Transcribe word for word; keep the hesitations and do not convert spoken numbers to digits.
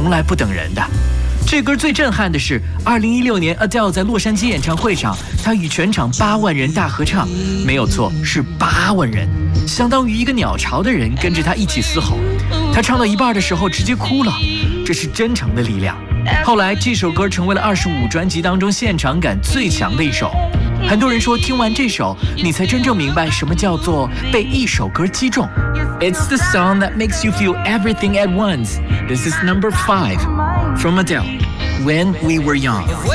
从来不等人的。这歌最震撼的是，二零一六年 Adele 在洛杉矶演唱会上，她与全场八万人大合唱，没有错，是八万人，相当于一个鸟巢的人跟着她一起嘶吼。她唱到一半的时候直接哭了，这是真诚的力量。后来这首歌成为了二十五专辑当中现场感最强的一首。很多人说听完这首，你才真正明白什么叫做被一首歌击中。It's the song that makes you feel everything at once. This is number five from Adele, When We Were Young.